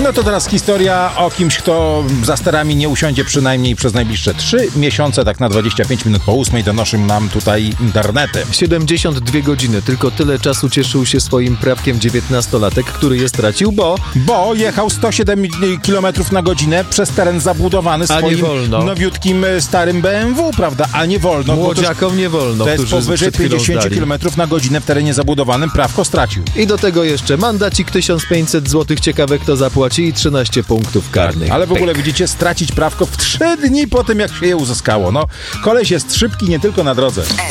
No to teraz historia o kimś, kto za sterami nie usiądzie przynajmniej przez najbliższe 3 miesiące, tak na 25 minut po 8 donoszą nam tutaj internety. 72 godziny, tylko tyle czasu cieszył się swoim prawkiem 19-latek, który je stracił, Bo jechał 107 km na godzinę przez teren zabudowany swoim nowiutkim starym BMW, prawda? A nie wolno. Młodziakom nie wolno. To jest powyżej 50 km na godzinę w terenie zabudowanym, prawko stracił. I do tego jeszcze mandacik 1500 zł, ciekawe kto zapłaci i 13 punktów karnych. Ale w ogóle widzicie, stracić prawko w 3 dni po tym, jak się je uzyskało. No, koleś jest szybki nie tylko na drodze.